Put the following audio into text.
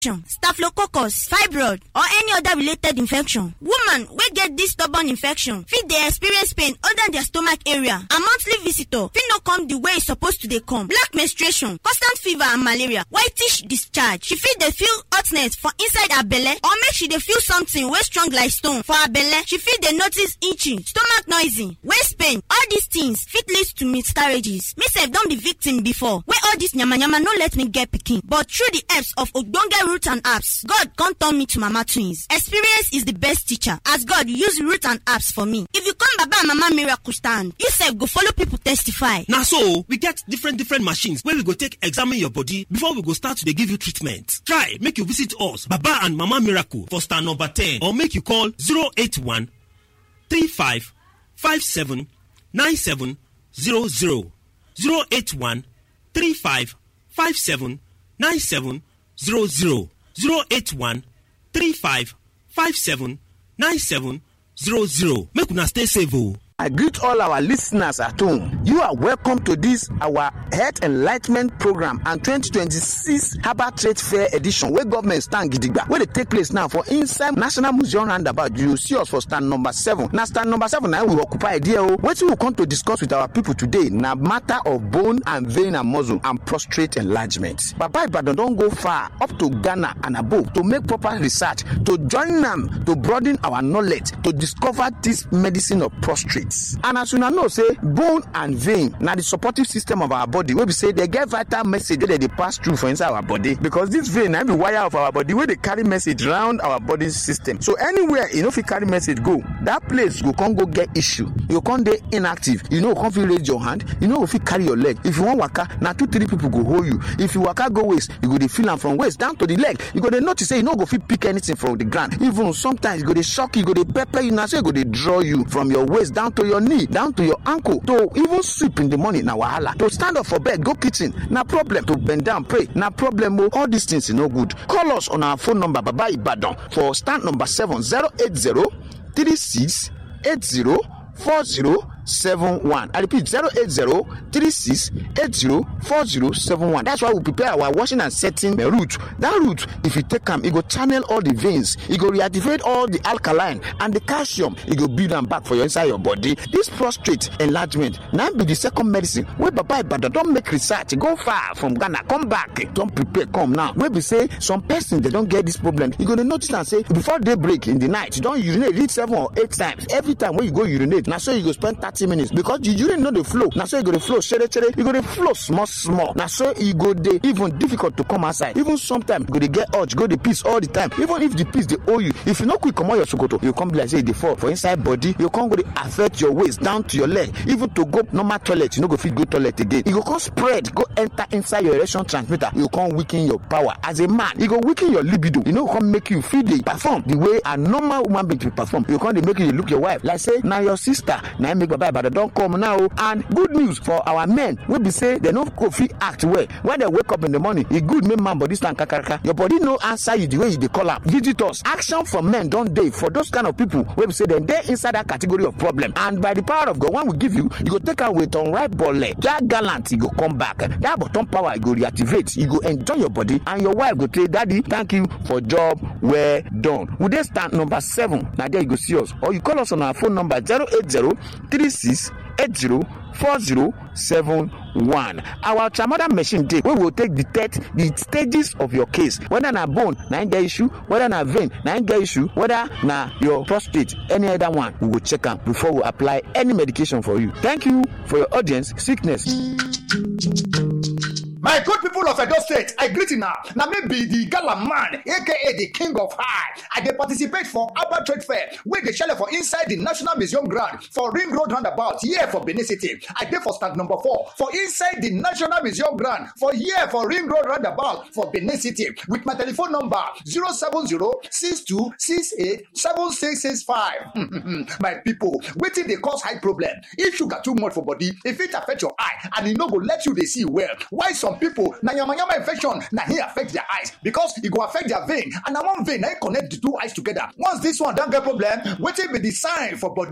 staphylococcus, fibroid, or any other related infection. Woman wey get this stubborn infection fit dey experience pain under their stomach area, and monthly visitor fit no come the way e suppose to dey come. Black menstruation, constant fever and malaria, whitish discharge. She fit dey feel hotness for inside her belle, or make she dey feel something wey strong like stone for her belle. She fit dey notice itching, stomach noisy, waist pain. All these things fit lead to miscarriages. Me sef don be victim before, wey all this yamayama no let me get pikin, but through the helps of ogbonge root and herbs, God come turn me to mama twins. Experience is the best teacher, as God use root and herbs for me. If you come Baba and Mama Miracle stand, you sef go follow people testify. Now so we get different machines where we go take examine your body before we go start to give you treatment. Try make you visit us, Baba and Mama Miracle, for stand number 10, or make you call 081 35 57 97 00. 081 35 57 97 00. 081 35 57 97 00. Make una stay safe. I greet all our listeners at home. You are welcome to this our Health Enlightenment Program and 2026 Herbal Trade Fair edition, where government stand gidigba, where they take place now for inside National Museum roundabout. You see us for stand number 7. Now stand number 7 now we occupy there. What we will come to discuss with our people today now matter of bone and vein and muscle and prostate enlargement. Baba Ibadan don't go far up to Ghana and above to make proper research, to join them, to broaden our knowledge, to discover this medicine of prostate. And as you know, say bone and vein now the supportive system of our body, where we say they get vital message that they pass through for inside our body, because this vein and the wire of our body where they carry message around our body system. So anywhere if you carry message go, that place you can't go get issue. You can't be inactive. You know, can't feel raise your hand. You know, if you carry your leg. If you want waka, now 2-3 people go hold you. If you waka go waist, you go to feel them from waist down to the leg. You go to notice say you know go fit pick anything from the ground. Even sometimes you go to shock you, go to pepper you, now say you go to draw you from your waist down to your knee, down to your ankle, to even sleep in the morning na wahala, to stand up for bed go kitchen na problem, to bend down pray na problem. All these things is no good. Call us on our phone number Baba Ibadan for stand number 7, 080 36 80 4071. I repeat 080 36 80 4071. That's why we prepare our washing and setting route. That route, if you take them, it go channel all the veins, it go reactivate all the alkaline and the calcium, it go build them back for your inside your body. This prostate enlargement now be the second medicine where Baba Ibadan don't make research, go far from Ghana, come back, don't prepare, come now. Where we say some persons they don't get this problem, you gonna notice and say before daybreak in the night, you don't urinate, read 7 or 8 times. Every time when you go urinate, now so you go spend 30 minutes because you urine know the flow. Now so you go to flow, you go to flow small. Now so you go dey even difficult to come outside. Even sometimes you go to get urge, go to piss all the time. Even if the piss they owe you, if you not quick come out your sokoto, you come be like say they fall for inside body. You can't go to affect your waist down to your leg. Even to go normal toilet, you no go fit go toilet again. You go come spread, go enter inside your erection transmitter. You can't weaken your power as a man. You go weaken your libido. You know come make you feel they perform the way a normal woman being to perform. You can't make you look your wife like say now your sister. Now make Baba Ibadan don't come now. And good news for our men, we be say they no go fit act well when they wake up in the morning. It good make man body stand kakaraka. Your body no answer you the way you dey call am. Visitors, action from men don't dey for those kind of people. We be say they inside that category of problem. And by the power of God, when we give you, you go take away on right ball leg. That gallant, you go come back. That bottom power, you go reactivate. You go enjoy your body, and your wife go say, "Daddy, thank you for job well done." We dey stand number 7. Now there you go see us, or you call us on our phone number 080 36 80 4071. Our ultramoder machine day we will take detect the stages of your case, whether na bone na get issue, whether na vein na get issue, whether na your prostate, any other one. We will check am before we apply any medication for you. Thank you for your audience. Sickness. My good people of Edo State, I greet you now. Now maybe the gala man, aka the king of high. I dey participate for Herbal Trade Fair, where they shell for inside the National Museum ground for Ring Road roundabout here for Benin City. I dey for stand number 4 for inside the National Museum ground for here for Ring Road roundabout for Benin City with my telephone number 070-6268-7665. My people, wetin dey cause high problem? If sugar too much for body, if it affect your eye and e no go let you dey see well. Why some people na yamayama infection na here affect their eyes, because e go affect their vein, and na one vein na connect the two eyes together. Once this one don get problem, wetin be the sign for body?